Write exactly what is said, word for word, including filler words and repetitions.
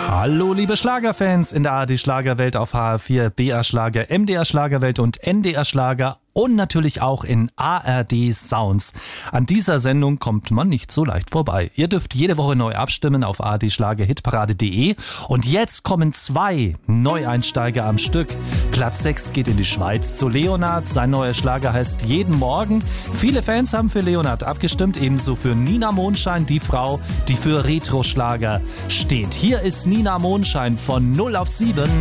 Hallo liebe Schlagerfans in der A R D Schlagerwelt auf H R vier, B R Schlager, M D R Schlagerwelt und N D R Schlager und natürlich auch in A R D Sounds. An dieser Sendung kommt man nicht so leicht vorbei. Ihr dürft jede Woche neu abstimmen auf A R D Schlager Hitparade punkt de und jetzt kommen zwei Neueinsteiger am Stück. Platz sechs geht in die Schweiz zu Leonard. Sein neuer Schlager heißt Jeden Morgen. Viele Fans haben für Leonard abgestimmt, ebenso für Nina Mondschein, die Frau, die für Retro-Schlager steht. Hier ist Nina Mondschein von null auf sieben.